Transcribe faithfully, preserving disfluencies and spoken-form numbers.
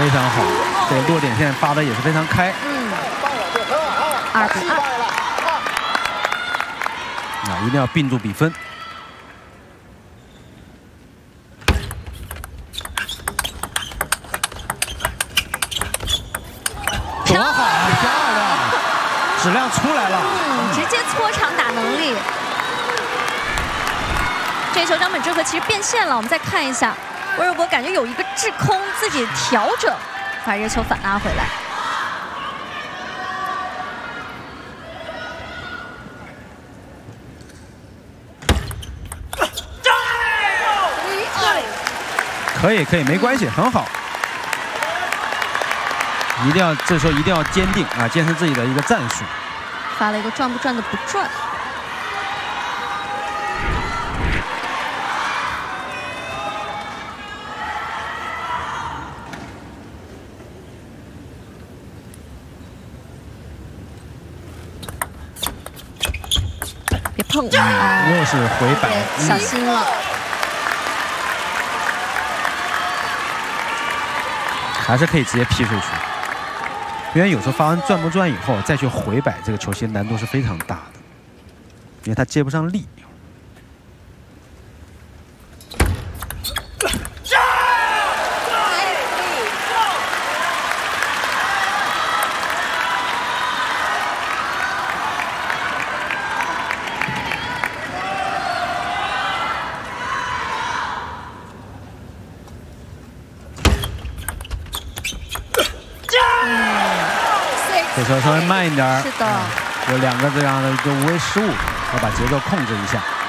非常好，这个落点线发的也是非常开。 嗯，二比二。 啊，一定要并住比分。多好，漂亮，质量出来了。 嗯，直接搓长打能力。这球张本智和其实变线了，我们再看一下。 温若博感觉有一个滞空，自己调整，把这球反拉回来。 可以，可以，没关系，很好。一定要，这时候一定要坚定啊，坚持自己的一个战术。 发了一个转不转的不转。 碰， 嗯、又是回摆， 小心了。 还是可以直接劈出去，因为有时候发完转不转以后再去回摆，这个球其实难度是非常大的，因为它接不上力。 这球稍微慢一点， 是的， 有两个这样的一个无谓失误，要把节奏控制一下。